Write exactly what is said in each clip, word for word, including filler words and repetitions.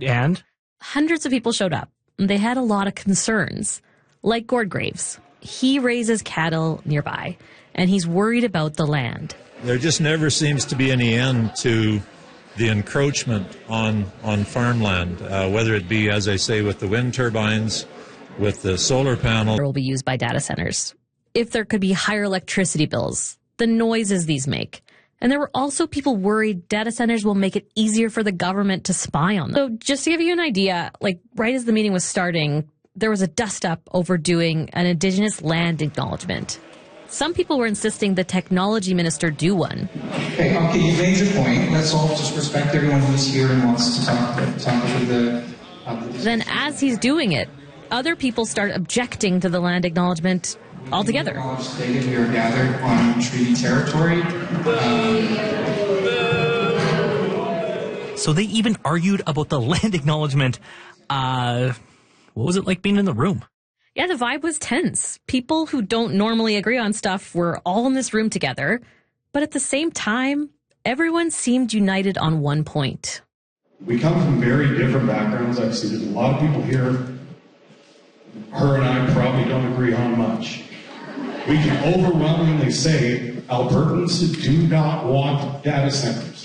And? Hundreds of people showed up. They had a lot of concerns, like Gord Graves. He raises cattle nearby, and he's worried about the land. There just never seems to be any end to the encroachment on, on farmland, uh, whether it be, as I say, with the wind turbines, with the solar panel. Will be used by data centers. If there could be higher electricity bills, the noises these make. And there were also people worried data centers will make it easier for the government to spy on them. So just to give you an idea, like right as the meeting was starting, there was a dust-up over doing an Indigenous land acknowledgement. Some people were insisting the technology minister do one. Okay, okay, you made your point. Let's all just respect everyone who's here and wants to talk to, talk to the... Uh, the then as he's doing it, other people start objecting to the land acknowledgement altogether. Stated we are gathered on treaty territory. Um, so they even argued about the land acknowledgement. Uh, what was it like being in the room? Yeah, the vibe was tense. People who don't normally agree on stuff were all in this room together. But at the same time, everyone seemed united on one point. We come from very different backgrounds. I see there's a lot of people here. Her and I probably don't agree on much. We can overwhelmingly say Albertans do not want data centers.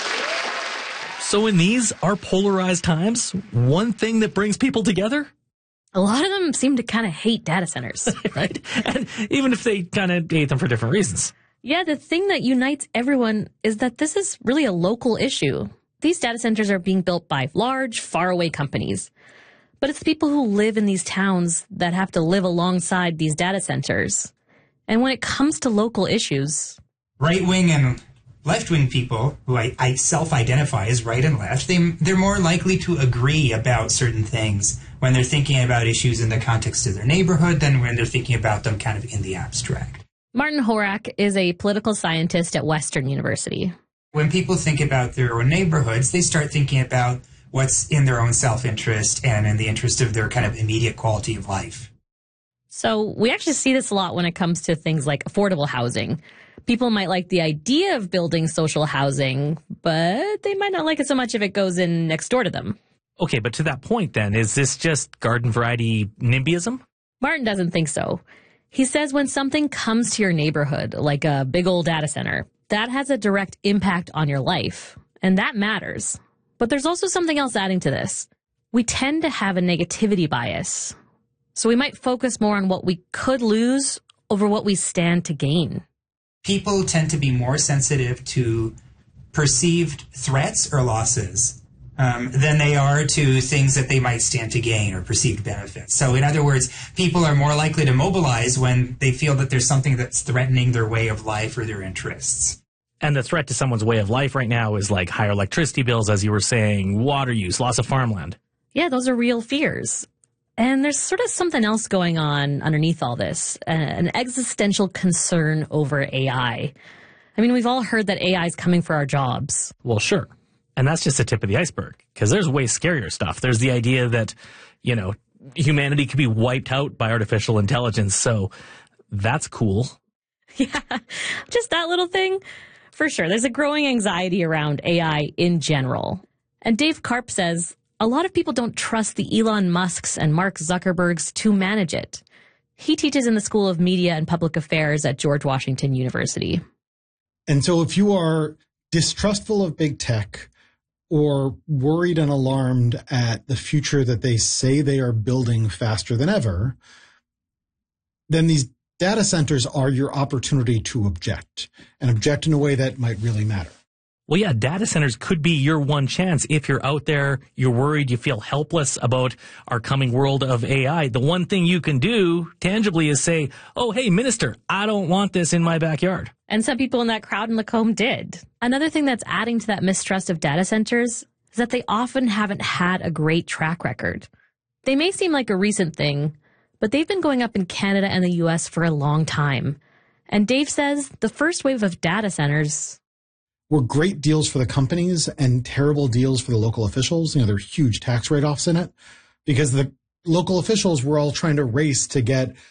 So in these, our polarized times, one thing that brings people together? A lot of them seem to kind of hate data centers. Right? And even if they kind of hate them for different reasons. Yeah, the thing that unites everyone is that this is really a local issue. These data centers are being built by large, faraway companies. But it's people who live in these towns that have to live alongside these data centers. And when it comes to local issues... Right-wing and left-wing people, who I, I self-identify as right and left, they, they're more likely to agree about certain things when they're thinking about issues in the context of their neighborhood than when they're thinking about them kind of in the abstract. Martin Horak is a political scientist at Western University. When people think about their own neighborhoods, they start thinking about what's in their own self-interest and in the interest of their kind of immediate quality of life. So we actually see this a lot when it comes to things like affordable housing. People might like the idea of building social housing, but they might not like it so much if it goes in next door to them. Okay, but to that point then, is this just garden variety NIMBYism? Martin doesn't think so. He says when something comes to your neighborhood, like a big old data center, that has a direct impact on your life, and that matters. But there's also something else adding to this. We tend to have a negativity bias. So we might focus more on what we could lose over what we stand to gain. People tend to be more sensitive to perceived threats or losses um, than they are to things that they might stand to gain or perceived benefits. So in other words, people are more likely to mobilize when they feel that there's something that's threatening their way of life or their interests. And the threat to someone's way of life right now is like higher electricity bills, as you were saying, water use, loss of farmland. Yeah, those are real fears. And there's sort of something else going on underneath all this, an existential concern over A I. I mean, we've all heard that A I is coming for our jobs. Well, sure. And that's just the tip of the iceberg, because there's way scarier stuff. There's the idea that, you know, humanity could be wiped out by artificial intelligence. So that's cool. Yeah, just that little thing. For sure, there's a growing anxiety around A I in general. And Dave Karp says a lot of people don't trust the Elon Musks and Mark Zuckerbergs to manage it. He teaches in the School of Media and Public Affairs at George Washington University. And so if you are distrustful of big tech or worried and alarmed at the future that they say they are building faster than ever, then these data centers are your opportunity to object, and object in a way that might really matter. Well, yeah, data centers could be your one chance if you're out there, you're worried, you feel helpless about our coming world of A I. The one thing you can do tangibly is say, oh, hey, minister, I don't want this in my backyard. And some people in that crowd in Lacombe did. Another thing that's adding to that mistrust of data centers is that they often haven't had a great track record. They may seem like a recent thing, but they've been going up in Canada and the U S for a long time. And Dave says the first wave of data centers were great deals for the companies and terrible deals for the local officials. You know, there are huge tax write-offs in it because the local officials were all trying to race to get